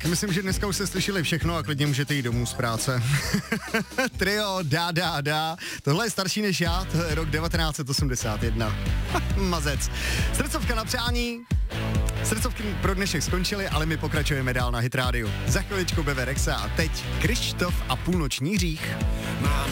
Tak, myslím, že dneska už jste slyšeli všechno a klidně můžete jít domů z práce. Trio, dá. Tohle je starší než já, to je rok 1981. Mazec. Srdcovka na přání. Srdcovky pro dnešek skončily, ale my pokračujeme dál na Hit Radio. Za chviličku Bebe Rexha a teď Krištof a Půlnoční hřích. Mám